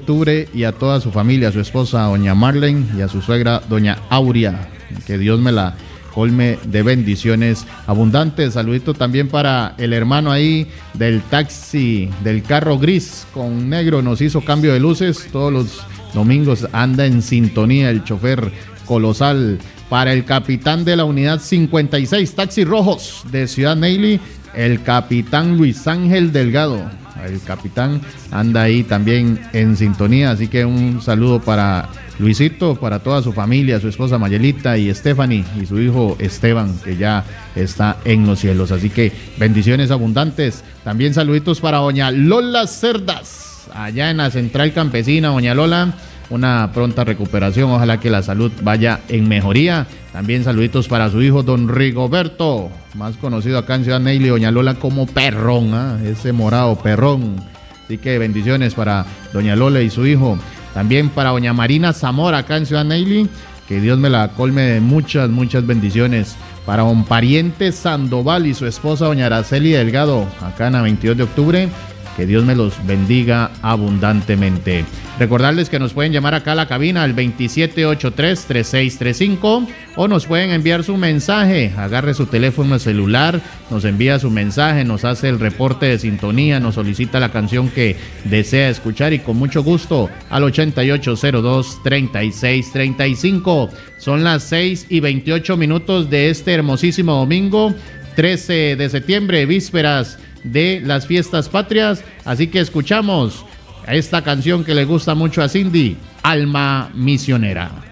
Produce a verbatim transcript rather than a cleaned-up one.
octubre, y a toda su familia, a su esposa doña Marlene y a su suegra doña Aurea. Que Dios me la colme de bendiciones abundantes. Saludito también para el hermano ahí del taxi, del carro gris con negro, nos hizo cambio de luces. Todos los domingos anda en sintonía el chofer colosal. Para el capitán de la unidad cincuenta y seis Taxis Rojos de Ciudad Neyli, el capitán Luis Ángel Delgado. El capitán anda ahí también en sintonía, así que un saludo para Luisito, para toda su familia, su esposa Mayelita y Stephanie y su hijo Esteban, que ya está en los cielos. Así que bendiciones abundantes. También saluditos para doña Lola Cerdas, allá en la Central Campesina. Doña Lola, una pronta recuperación, ojalá que la salud vaya en mejoría. También saluditos para su hijo don Rigoberto, más conocido acá en Ciudad Neyli, doña Lola como Perrón, ¿eh? Ese morado Perrón. Así que bendiciones para doña Lola y su hijo. También para doña Marina Zamora acá en Ciudad Neyli, que Dios me la colme de muchas, muchas bendiciones. Para don Pariente Sandoval y su esposa doña Araceli Delgado, acá en la veintidós de octubre, que Dios me los bendiga abundantemente. Recordarles que nos pueden llamar acá a la cabina al veintisiete ochenta y tres, treinta y seis treinta y cinco o nos pueden enviar su mensaje. Agarre su teléfono celular, nos envía su mensaje, nos hace el reporte de sintonía, nos solicita la canción que desea escuchar y con mucho gusto al ochenta y ocho cero dos, treinta y seis treinta y cinco. Son las seis y veintiocho minutos de este hermosísimo domingo, trece de septiembre, vísperas de las fiestas patrias, así que escuchamos esta canción que le gusta mucho a Cindy, Alma Misionera.